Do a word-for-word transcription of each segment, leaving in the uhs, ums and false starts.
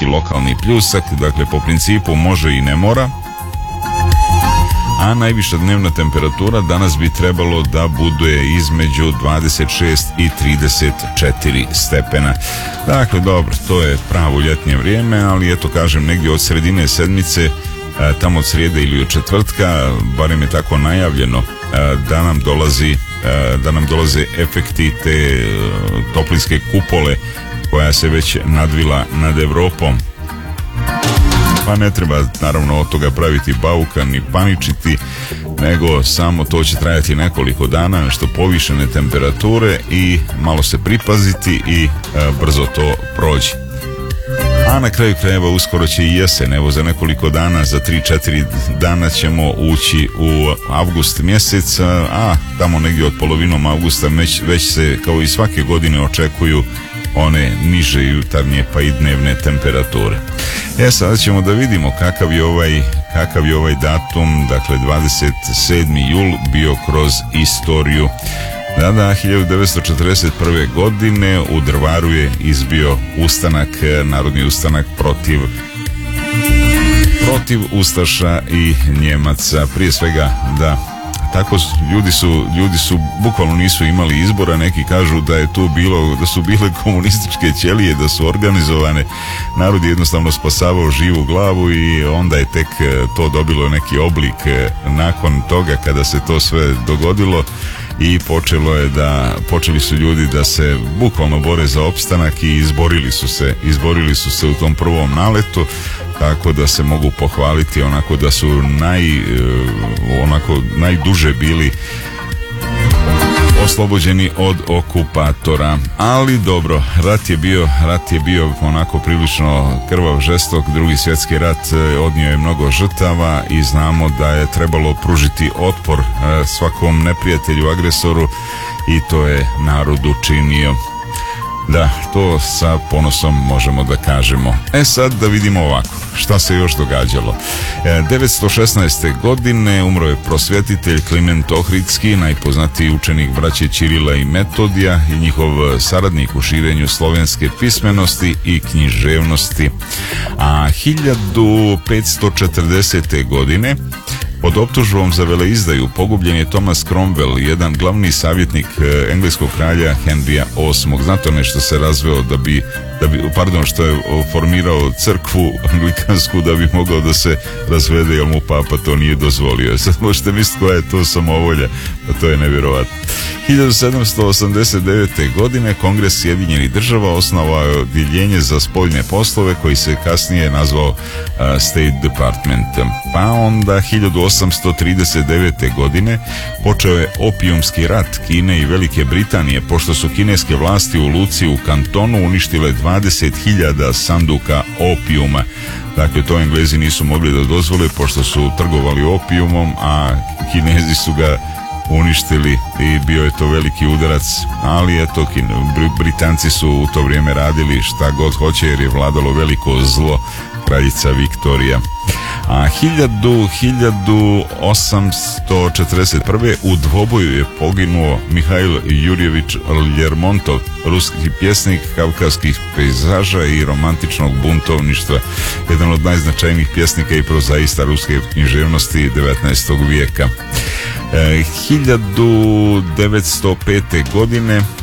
neki lokalni pljusak, dakle po principu može i ne mora. A najviša dnevna temperatura danas bi trebalo da bude između dvadeset šest i trideset četiri stepena. Dakle, dobro, to je pravo ljetnje vrijeme, ali eto kažem, negdje od sredine sedmice, tamo od srijede ili od četvrtka, barem je tako najavljeno, da nam dolazi da nam dolaze efekti te toplinske kupole koja se već nadvila nad Evropom. Pa ne treba naravno od toga praviti bauka ni paničiti, nego samo to će trajati nekoliko dana, nešto povišene temperature i malo se pripaziti i e, brzo to prođe. A na kraju krajeva uskoro će i jesen, evo za nekoliko dana, za tri četiri dana ćemo ući u avgust mjesec, a tamo negdje od polovinom avgusta već, već se kao i svake godine očekuju one niže jutarnje pa i dnevne temperature. E sada ćemo da vidimo kakav je ovaj, kakav je ovaj datum, dakle dvadeset sedmi jul bio kroz istoriju. Da, da, hiljadu devetsto četrdeset prve godine u Drvaru je izbio ustanak, narodni ustanak protiv protiv Ustaša i Njemaca. Prije svega, da, tako ljudi su, ljudi su bukvalno nisu imali izbora. Neki kažu da je tu bilo, da su bile komunističke ćelije, da su organizovane. Narod je jednostavno spasavao živu glavu i onda je tek to dobilo neki oblik nakon toga kada se to sve dogodilo i počelo je da, počeli su ljudi da se bukvalno bore za opstanak i izborili su se, izborili su se u tom prvom naletu. Tako da se mogu pohvaliti onako da su naj, onako najduže bili oslobođeni od okupatora. Ali dobro, rat je bio, rat je bio onako prilično krvav, žestok. Drugi svjetski rat odnio je mnogo žrtava i znamo da je trebalo pružiti otpor svakom neprijatelju, agresoru, i to je narod učinio. Da, to sa ponosom možemo da kažemo. E sad da vidimo ovako, šta se još događalo. E, devetsto šesnaeste. godine umro je prosvjetitelj Kliment Ohridski, najpoznatiji učenik braće Ćirila i Metodija i njihov saradnik u širenju slovenske pismenosti i književnosti. A hiljadu petsto četrdesete. godine pod optužbom za veleizdaju pogubljen je Thomas Cromwell, jedan glavni savjetnik engleskog kralja Henrya osmog. Znate nešto se razveo da bi, da bi, pardon, što je formirao crkvu anglikansku da bi mogao da se razvede, jer mu papa to nije dozvolio. Sad možete misliti koja je to samovolja, pa to je nevjerovatno. hiljadu sedamsto osamdeset devete. godine Kongres Sjedinjenih država osnovao je odjeljenje za spoljne poslove koji se kasnije nazvao uh, State Department. Pa onda hiljadu osamsto trideset devete. godine počeo je opijumski rat Kine i Velike Britanije, pošto su kineske vlasti u luci u Kantonu uništile dvadeset hiljada sanduka opijuma. Dakle, to Englezi nisu mogli da dozvole pošto su trgovali opijumom, a Kinezi su ga uništili i bio je to veliki udarac. Ali eto, Britanci su u to vrijeme radili šta god hoće jer je vladalo veliko zlo, kraljica Viktorija. A hiljadu osamsto četrdeset prve. u dvoboju je poginuo Mihail Jurjević Ljermontov, ruski pjesnik kavkazskih pejzaža i romantičnog buntovništva, jedan od najznačajnijih pjesnika i prozaista ruske književnosti devetnaestog vijeka. E, hiljadu devetsto pete. godine e,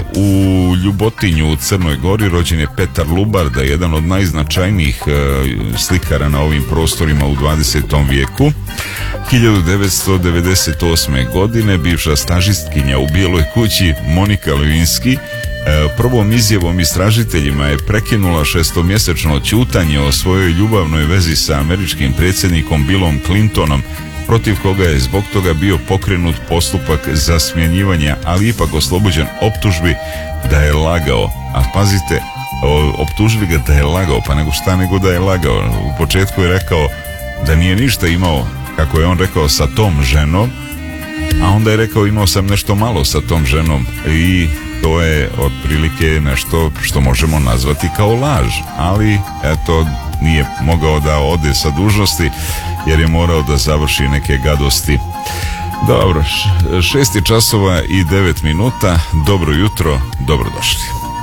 u Ljubotinju u Crnoj Gori rođen je Petar Lubarda, jedan od najznačajnijih e, slikara na ovim prostorima u dvadesetom vijeku. hiljadu devetsto devedeset osme. godine bivša stažistkinja u Bijeloj kući Monika Lewinsky prvom izjavom istražiteljima je prekinula šestomjesečno ćutanje o svojoj ljubavnoj vezi sa američkim predsjednikom Billom Clintonom, protiv koga je zbog toga bio pokrenut postupak za smjenjivanje, ali ipak oslobođen optužbi da je lagao. A pazite, optužili ga da je lagao, pa nego šta nego da je lagao. U početku je rekao da nije ništa imao, kako je on rekao, sa tom ženom, a onda je rekao imao sam nešto malo sa tom ženom, i to je otprilike nešto što možemo nazvati kao laž. Ali eto, nije mogao da ode sa dužnosti jer je morao da završi neke gadosti. Dobro, šest časova i devet minuta. Dobro jutro, dobrodošli.